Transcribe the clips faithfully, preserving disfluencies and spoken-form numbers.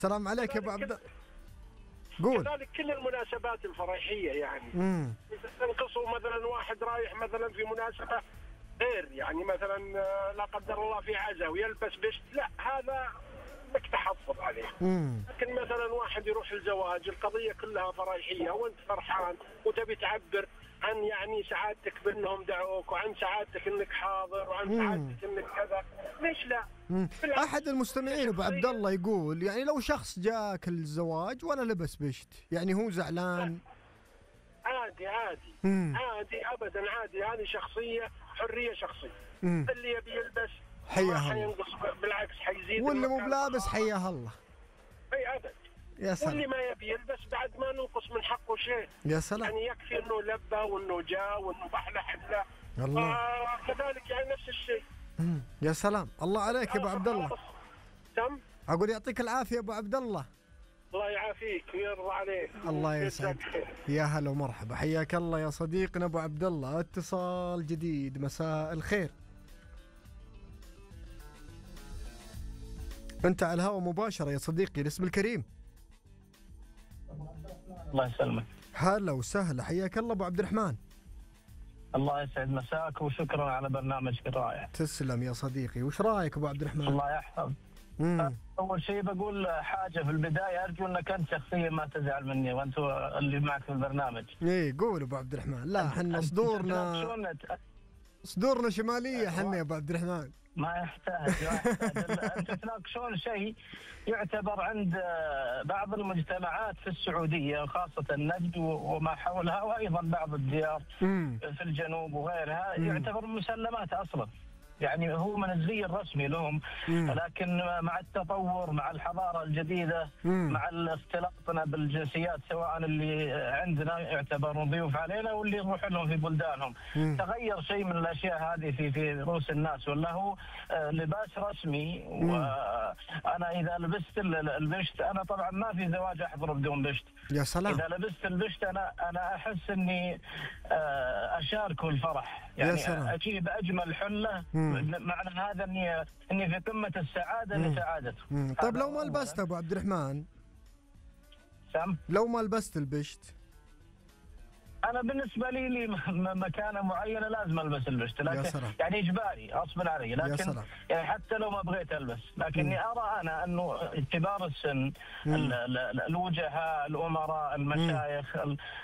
السلام عليك يا ابو عبد. قول. كذلك كل المناسبات الفرحيه يعني امم تنقصوا مثلا واحد رايح مثلا في مناسبه غير يعني مثلا لا قدر الله في عزاء ويلبس بشت، لا هذا لك تحفظ عليه. امم لكن مثلا واحد يروح الزواج القضيه كلها فرحيه وانت فرحان وتبي تعبر عن يعني سعادتك بانهم دعوك وعن سعادتك انك حاضر وعن مم. سعادتك انك كذا، ليش لا؟ مم. احد المستمعين ابو عبد الله يقول يعني لو شخص جاك الزواج ولا لبس بشت يعني هو زعلان؟ عادي عادي مم. عادي ابدا عادي، هذه شخصيه حريه شخصيه. مم. اللي يبي يلبس حياه ما الله، حينقص بالعكس حيزيد، واللي مو المكان بلابس فخار. حياه الله. اي ابد. يا سلام واللي ما يبي يلبس بعد ما ننقص من حقه شيء. يا سلام. يعني يكفي انه لبى وانه جاء وانه بحلى حفله. الله. آه كذلك يعني نفس الشيء. مم. يا سلام الله عليك يا ابو عبد الله. تم. اقول يعطيك العافيه ابو عبد الله. الله يعافيك ويرضى عليك. الله يسعد. يا هلا ومرحبا، حياك الله يا صديقنا ابو عبد الله. اتصال جديد، مساء الخير. انت على الهواء مباشره يا صديقي، الاسم الكريم. الله يسلمك. هلا وسهلا، حياك الله ابو عبد الرحمن. الله يسعد مساك وشكرا على برنامجك الرائع. تسلم يا صديقي، وش رايك ابو عبد الرحمن؟ الله يحفظ. مم. اول شيء بقول حاجه في البدايه، ارجو انك انت شخصيا ما تزعل مني وانت اللي معك في البرنامج. ايه قول ابو عبد الرحمن. لا حنا صدورنا صدورنا شماليه حنا يا ابو عبد الرحمن. ما يحتاج ما يحتاج انت تناقشون شيء يعتبر عند بعض المجتمعات في السعوديه وخاصه النجد وما حولها، وايضا بعض الديار مم. في الجنوب وغيرها، مم. يعتبر مسلمات اصلا. يعني هو من الزي الرسمي لهم، مم. لكن مع التطور مع الحضاره الجديده مم. مع اختلاطنا بالجنسيات سواء اللي عندنا يعتبرون ضيوف علينا واللي يروح لهم في بلدانهم، مم. تغير شيء من الاشياء هذه في في رؤوس الناس، ولا هو لباس رسمي. وانا اذا لبست البشت، انا طبعا ما في زواج احضر بدون بشت. يا سلام. اذا لبست البشت انا انا احس اني اشاركه الفرح، يعني اجيب اجمل حله. مم. معنى هذا اني اني في قمه السعاده لسعادته. طيب لو ما لبست ابو عبد الرحمن؟ سم لو ما لبست البشت؟ انا بالنسبه لي لي مكانه معينه لازم البس البشت، لكن يعني اجباري غصبا علي، لكن يعني حتى لو ما بغيت البس، لكني ارى انا انه كبار السن الوجهاء الامراء المشايخ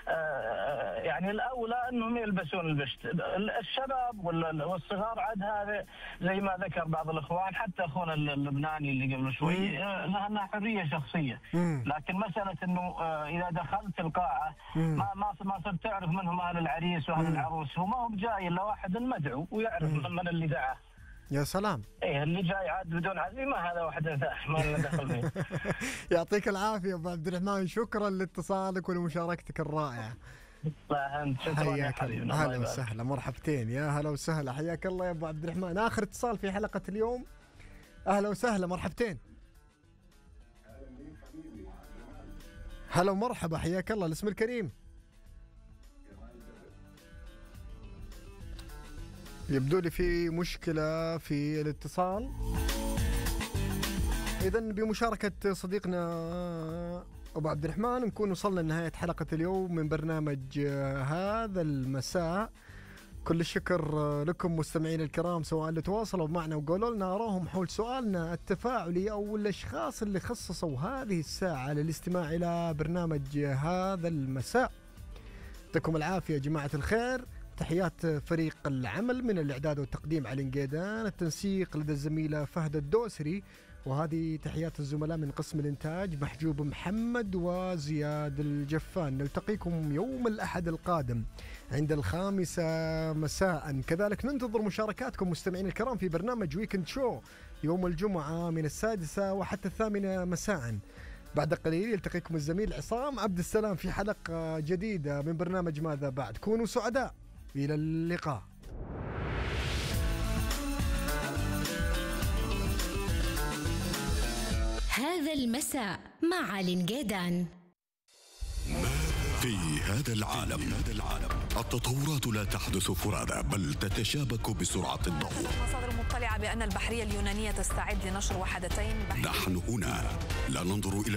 يعني الاولى انهم يلبسون البشت. الشباب والصغار عاد هذا زي ما ذكر بعض الاخوان، حتى اخونا اللبناني اللي قبل شوي لانها حريه شخصيه، لكن مساله انه اذا دخلت القاعه ما ما ما صرت تعرف من هم اهل العريس واهل العروس، هو ما هو جاي الا واحد مدعو ويعرف من اللي دعاه. يا سلام. ايه اللي جاي عاد بدون عزيمه هذا واحد ما لنا دخل فيه. يعطيك العافيه ابو عبد الرحمن، شكرا لاتصالك ولمشاركتك الرائعه. لا انت شكرا يا حبيبي. هلا وسهلا، مرحبتين، يا هلا وسهلا، حياك الله يا ابو عبد الرحمن. اخر اتصال في حلقه اليوم. اهلا وسهلا، مرحبتين. هلا ومرحبا، حياك الله، الاسم الكريم. يبدو لي في مشكلة في الاتصال. إذن بمشاركة صديقنا أبو عبد الرحمن نكون وصلنا لنهاية حلقة اليوم من برنامج هذا المساء. كل الشكر لكم مستمعين الكرام، سواء اللي تواصلوا معنا وقالوا لنا آراهم حول سؤالنا التفاعلي أو الأشخاص اللي خصصوا هذه الساعة للاستماع إلى برنامج هذا المساء. يعطيكم العافية يا جماعة الخير. تحيات فريق العمل من الإعداد والتقديم علي نقيدان، التنسيق لدى الزميلة فهد الدوسري، وهذه تحيات الزملاء من قسم الإنتاج محجوب محمد وزياد الجفان. نلتقيكم يوم الأحد القادم عند الخامسة مساء. كذلك ننتظر مشاركاتكم مستمعين الكرام في برنامج ويكند شو يوم الجمعة من السادسة وحتى الثامنة مساء. بعد قليل يلتقيكم الزميل عصام عبد السلام في حلقة جديدة من برنامج ماذا بعد. كونوا سعداء، إلى اللقاء. هذا المساء مع علي نقيدان. في هذا العالم هذا العالم التطورات لا تحدث فرادى بل تتشابك بسرعة الضوء. مصادر مطلعة بأن البحرية اليونانية تستعد لنشر وحدتين. نحن هنا لا ننظر إلى